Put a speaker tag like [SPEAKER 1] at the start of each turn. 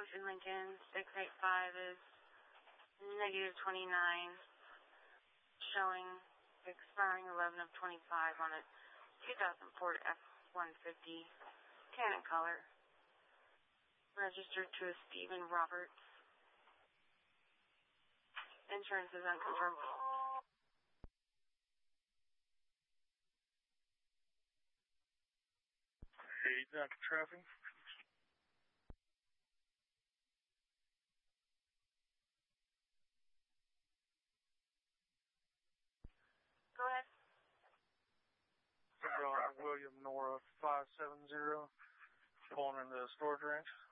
[SPEAKER 1] in Lincoln. 685 is -29, showing expiring 11 of 25 on a 2000 Ford F-150, tan in color. Registered to a Stephen Roberts. Insurance is unconfirmed.
[SPEAKER 2] Hey, Dr. Traffic.
[SPEAKER 1] Go ahead.
[SPEAKER 2] William Nora 570, pulling into the storage range.